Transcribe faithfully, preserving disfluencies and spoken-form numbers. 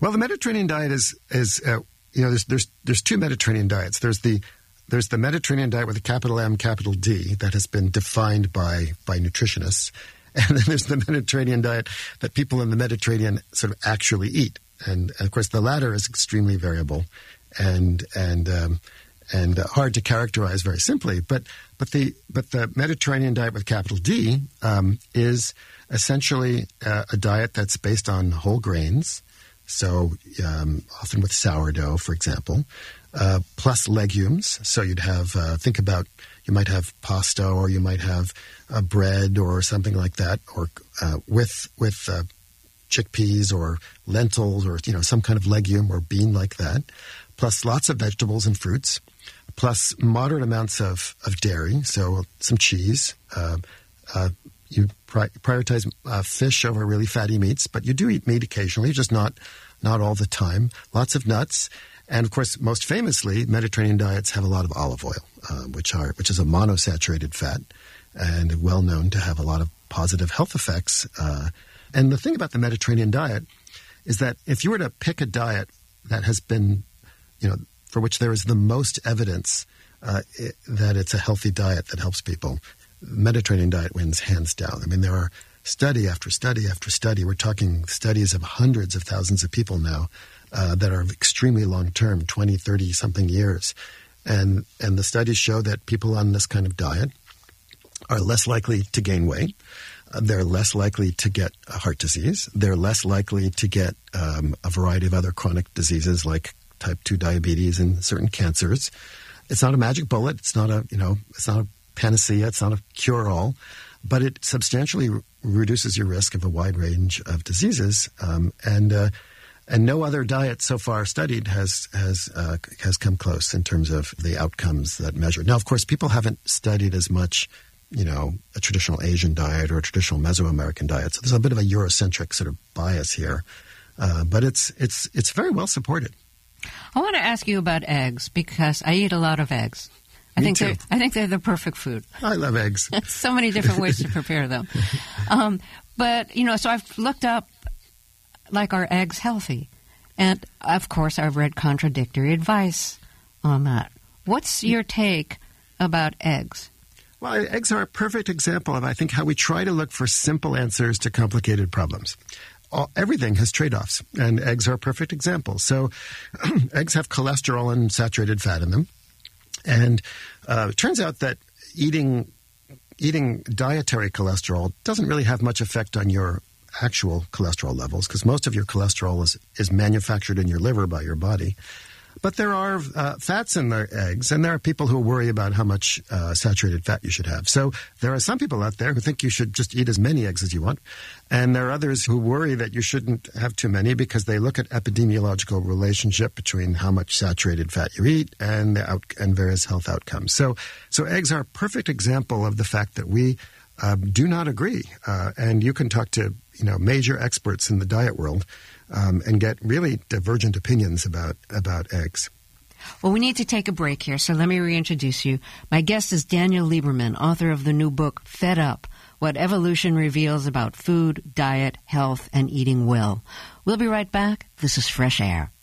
Well, the Mediterranean diet is is uh, you know there's there's there's two Mediterranean diets. There's the there's the Mediterranean diet with a capital M, capital D that has been defined by by nutritionists, and then there's the Mediterranean diet that people in the Mediterranean sort of actually eat. And, and of course, the latter is extremely variable and and um, and uh, hard to characterize very simply. But but the but the Mediterranean diet with capital D um, is essentially uh, a diet that's based on whole grains. So um, often with sourdough, for example, uh, plus legumes. So you'd have, uh, think about, you might have pasta or you might have uh, bread or something like that, or uh, with with uh, chickpeas or lentils or, you know, some kind of legume or bean like that, plus lots of vegetables and fruits, plus moderate amounts of, of dairy, so some cheese. Uh, uh, you pri- prioritize uh, fish over really fatty meats, but you do eat meat occasionally, just not not all the time. Lots of nuts. And, of course, most famously, Mediterranean diets have a lot of olive oil, uh, which are which is a monosaturated fat and well known to have a lot of positive health effects. Uh, and the thing about the Mediterranean diet is that if you were to pick a diet that has been, you know, for which there is the most evidence uh, it, that it's a healthy diet that helps people, Mediterranean diet wins hands down. I mean, there are study after study after study. We're talking studies of hundreds of thousands of people now uh, that are extremely long-term, twenty, thirty-something years. And and the studies show that people on this kind of diet are less likely to gain weight. Uh, they're less likely to get uh, heart disease. They're less likely to get um, a variety of other chronic diseases like type two diabetes and certain cancers. It's not a magic bullet. It's not a, you know, it's not a panacea. It's not a cure-all, but it substantially re- reduces your risk of a wide range of diseases. Um, and uh, and no other diet so far studied has has uh, has come close in terms of the outcomes that measure. Now, of course, people haven't studied as much, you know, a traditional Asian diet or a traditional Mesoamerican diet. So there's a bit of a Eurocentric sort of bias here, uh, but it's it's it's very well supported. I want to ask you about eggs because I eat a lot of eggs. I Me think too. they're I think they're the perfect food. I love eggs. So many different ways to prepare them. Um, but, you know, so I've looked up, like, are eggs healthy? And, of course, I've read contradictory advice on that. What's your take about eggs? Well, eggs are a perfect example of, I think, how we try to look for simple answers to complicated problems. All, everything has trade-offs, and eggs are a perfect example. So eggs have cholesterol and saturated fat in them. And uh, it turns out that eating eating dietary cholesterol doesn't really have much effect on your actual cholesterol levels because most of your cholesterol is, is manufactured in your liver by your body. But there are uh, fats in the eggs, and there are people who worry about how much uh, saturated fat you should have. So there are some people out there who think you should just eat as many eggs as you want, and there are others who worry that you shouldn't have too many because they look at epidemiological relationship between how much saturated fat you eat and the out- and various health outcomes. So, so eggs are a perfect example of the fact that we uh, do not agree, uh, and you can talk to you know major experts in the diet world. Um, and get really divergent opinions about, about eggs. Well, we need to take a break here, so let me reintroduce you. My guest is Daniel Lieberman, author of the new book, Fed Up, What Evolution Reveals About Food, Diet, Health, and Eating Well. We'll be right back. This is Fresh Air.